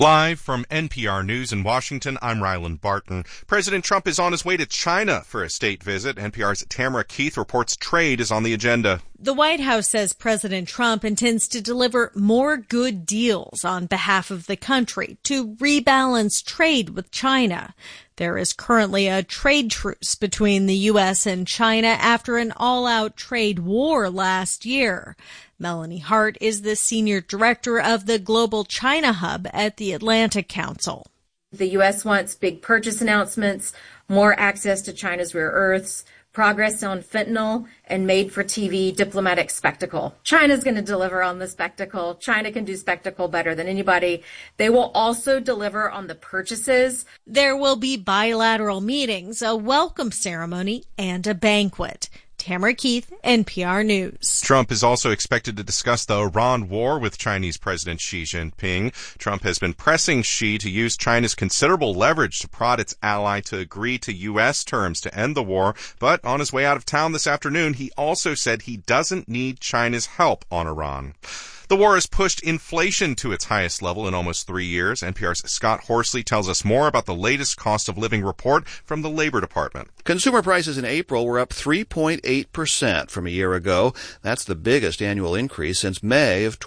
Live from NPR News in Washington, I'm Ryland Barton. President Trump is on his way to China for a state visit. NPR's Tamara Keith reports trade is on the agenda. The White House says President Trump intends to deliver more good deals on behalf of the country to rebalance trade with China. There is currently a trade truce between the U.S. and China after an all-out trade war last year. Melanie Hart is the senior director of the Global China Hub at the Atlantic Council. The U.S. wants big purchase announcements, more access to China's rare earths, progress on fentanyl, and made-for-TV diplomatic spectacle. China's going to deliver on the spectacle. China can do spectacle better than anybody. They will also deliver on the purchases. There will be bilateral meetings, a welcome ceremony, and a banquet. Tamara Keith, NPR News. Trump is also expected to discuss the Iran war with Chinese President Xi Jinping. Trump has been pressing Xi to use China's considerable leverage to prod its ally to agree to U.S. terms to end the war. But on his way out of town this afternoon, he also said he doesn't need China's help on Iran. The war has pushed inflation to its highest level in almost 3 years. NPR's Scott Horsley tells us more about the latest cost of living report from the Labor Department. Consumer prices in April were up 3.8% from a year ago. That's the biggest annual increase since May of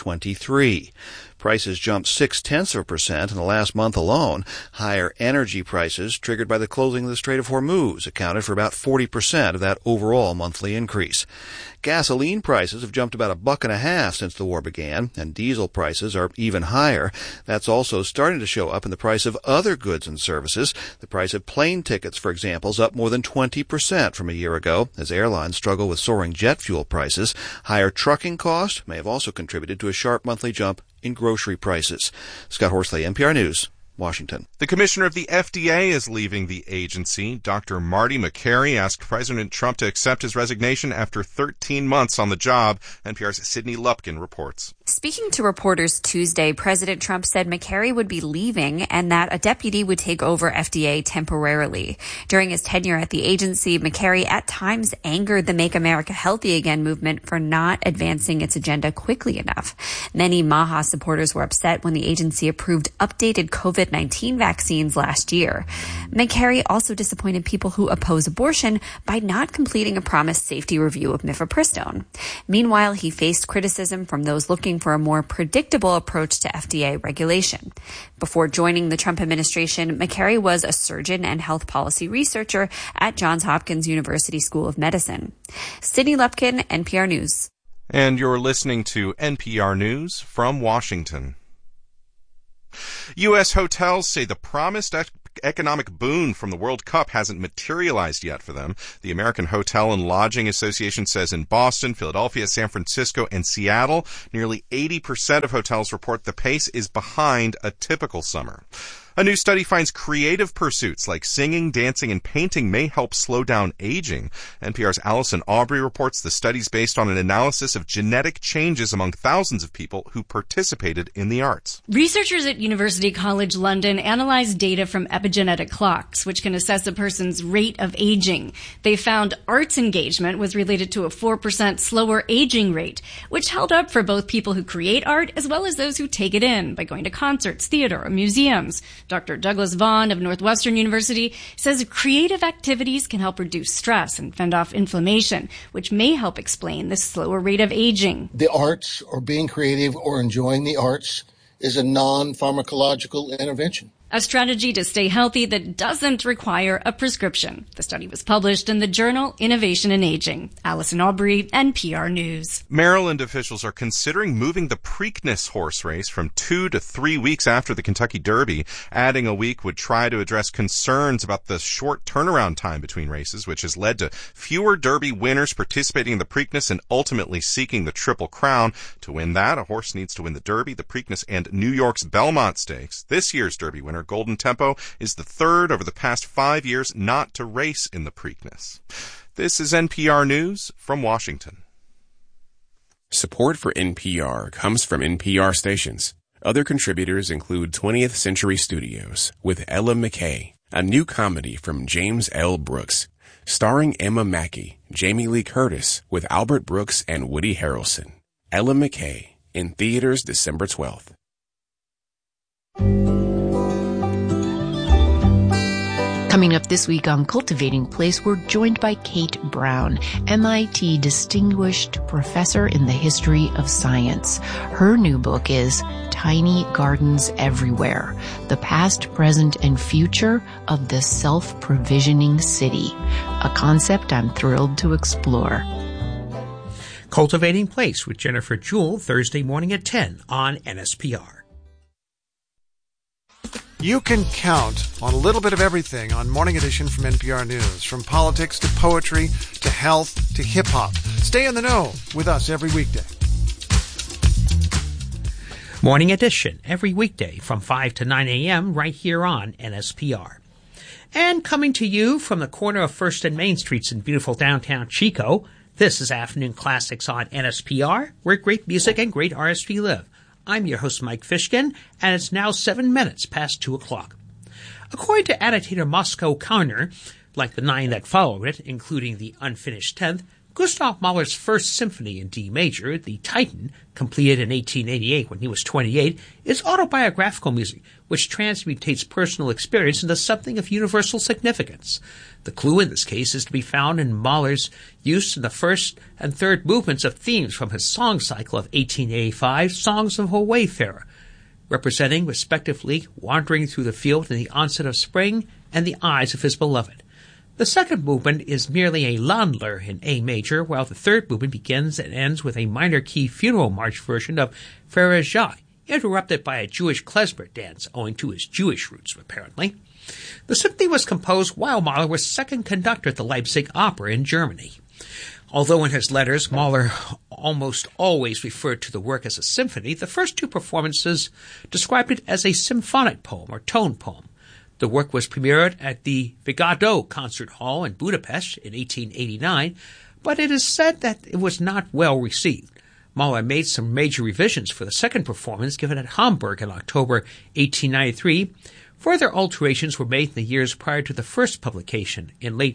2023. Prices jumped 0.6% in the last month alone. Higher energy prices, triggered by the closing of the Strait of Hormuz, accounted for about 40% of that overall monthly increase. Gasoline prices have jumped about $1.50 since the war began, and diesel prices are even higher. That's also starting to show up in the price of other goods and services. The price of plane tickets, for example, is up more than 20% from a year ago, as airlines struggle with soaring jet fuel prices. Higher trucking costs may have also contributed to a sharp monthly jump in grocery prices. Scott Horsley, NPR News, Washington. The commissioner of the FDA is leaving the agency. Dr. Marty Makary asked President Trump to accept his resignation after 13 months on the job. NPR's Sydney Lupkin reports. Speaking to reporters Tuesday, President Trump said Makary would be leaving and that a deputy would take over FDA temporarily. During his tenure at the agency, Makary at times angered the Make America Healthy Again movement for not advancing its agenda quickly enough. Many MAHA supporters were upset when the agency approved updated COVID-19 vaccines last year. Makary also disappointed people who oppose abortion by not completing a promised safety review of mifepristone. Meanwhile, he faced criticism from those looking for a more predictable approach to FDA regulation. Before joining the Trump administration, Makary was a surgeon and health policy researcher at Johns Hopkins University School of Medicine. Sydney Lupkin, NPR News. And you're listening to NPR News from Washington. U.S. hotels say the promised economic boon from the World Cup hasn't materialized yet for them. The American Hotel and Lodging Association says in Boston, Philadelphia, San Francisco, and Seattle, nearly 80% of hotels report the pace is behind a typical summer. A new study finds creative pursuits like singing, dancing, and painting may help slow down aging. NPR's Allison Aubrey reports the study's based on an analysis of genetic changes among thousands of people who participated in the arts. Researchers at University College London analyzed data from epigenetic clocks, which can assess a person's rate of aging. They found arts engagement was related to a 4% slower aging rate, which held up for both people who create art as well as those who take it in by going to concerts, theater, or museums. Dr. Douglas Vaughn of Northwestern University says creative activities can help reduce stress and fend off inflammation, which may help explain the slower rate of aging. The arts, or being creative or enjoying the arts, is a non-pharmacological intervention. A strategy to stay healthy that doesn't require a prescription. The study was published in the journal Innovation in Aging. Allison Aubrey, NPR News. Maryland officials are considering moving the Preakness horse race from 2 to 3 weeks after the Kentucky Derby. Adding a week would try to address concerns about the short turnaround time between races, which has led to fewer Derby winners participating in the Preakness and ultimately seeking the Triple Crown. To win that, a horse needs to win the Derby, the Preakness, and New York's Belmont Stakes. This year's Derby winner, Golden Tempo, is the third over the past 5 years not to race in the Preakness. This is NPR News from Washington. Support for NPR comes from NPR stations. Other contributors include 20th Century Studios with Ella McKay, a new comedy from James L. Brooks, starring Emma Mackey, Jamie Lee Curtis, with Albert Brooks and Woody Harrelson. Ella McKay, in theaters December 12th. Coming up this week on Cultivating Place, we're joined by Kate Brown, MIT Distinguished Professor in the History of Science. Her new book is Tiny Gardens Everywhere, The Past, Present, and Future of the Self-Provisioning City, a concept I'm thrilled to explore. Cultivating Place with Jennifer Jewell, Thursday morning at 10 on NSPR. You can count on a little bit of everything on Morning Edition from NPR News, from politics to poetry to health to hip-hop. Stay in the know with us every weekday. Morning Edition, every weekday from 5 to 9 a.m. right here on NSPR. And coming to you from the corner of 1st and Main Streets in beautiful downtown Chico, this is Afternoon Classics on NSPR, where great music and great artistry live. I'm your host, Mike Fishkin, and it's now 7 minutes past 2 o'clock. According to annotator Moscow Connor, like the 9 that followed it, including the unfinished 10th, Gustav Mahler's first symphony in D major, the Titan, completed in 1888 when he was 28, is autobiographical music, which transmutates personal experience into something of universal significance. The clue in this case is to be found in Mahler's use in the first and third movements of themes from his song cycle of 1885, Songs of a Wayfarer, representing, respectively, wandering through the field in the onset of spring and the eyes of his beloved. The second movement is merely a Landler in A major, while the third movement begins and ends with a minor key funeral march version of Fereja, interrupted by a Jewish klezmer dance owing to his Jewish roots, apparently. The symphony was composed while Mahler was second conductor at the Leipzig Opera in Germany. Although in his letters Mahler almost always referred to the work as a symphony, the first two performances described it as a symphonic poem or tone poem. The work was premiered at the Vigadó Concert Hall in Budapest in 1889, but it is said that it was not well received. Mahler made some major revisions for the second performance given at Hamburg in October 1893. Further alterations were made in the years prior to the first publication in late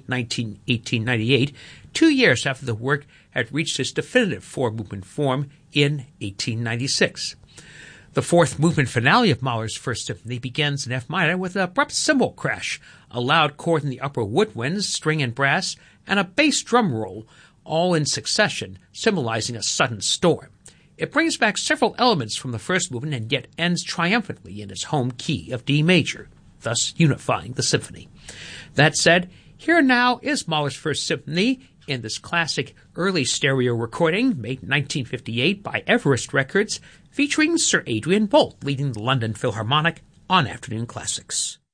1898, 2 years after the work had reached its definitive four-movement form in 1896. The fourth movement finale of Mahler's first symphony begins in F minor with an abrupt cymbal crash, a loud chord in the upper woodwinds, string and brass, and a bass drum roll, all in succession, symbolizing a sudden storm. It brings back several elements from the first movement and yet ends triumphantly in its home key of D major, thus unifying the symphony. That said, here now is Mahler's first symphony in this classic early stereo recording made in 1958 by Everest Records, featuring Sir Adrian Boult leading the London Philharmonic on Afternoon Classics.